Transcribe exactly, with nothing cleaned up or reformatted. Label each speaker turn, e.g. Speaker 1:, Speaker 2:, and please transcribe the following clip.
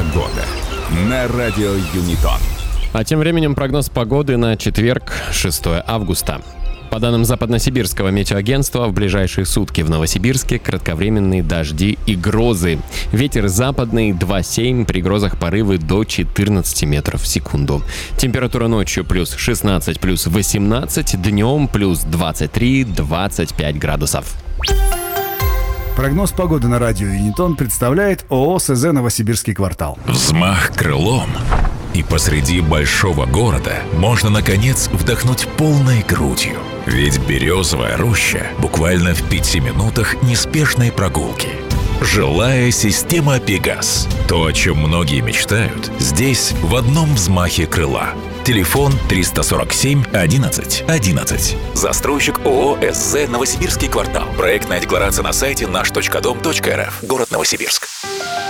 Speaker 1: Погода на радио Юнитон.
Speaker 2: А тем временем прогноз погоды на четверг, шестое августа. По данным Западносибирского метеоагентства, в ближайшие сутки в Новосибирске кратковременные дожди и грозы. Ветер западный два семь, при грозах порывы до четырнадцать метров в секунду. Температура ночью плюс шестнадцать, плюс восемнадцать, днем плюс двадцать три - двадцать пять градусов.
Speaker 3: Прогноз погоды на радио Юнитон представляет ООО СЗ «Новосибирский квартал».
Speaker 4: Взмах крылом, и посреди большого города можно, наконец, вдохнуть полной грудью. Ведь Березовая роща буквально в пяти минутах неспешной прогулки. Жилая система «Пегас». То, о чем многие мечтают, здесь в одном взмахе крыла. Телефон триста сорок семь одиннадцать одиннадцать. Застройщик ООО СЗ «Новосибирский квартал». Проектная декларация на сайте наш точка дом точка эр эф. Город Новосибирск.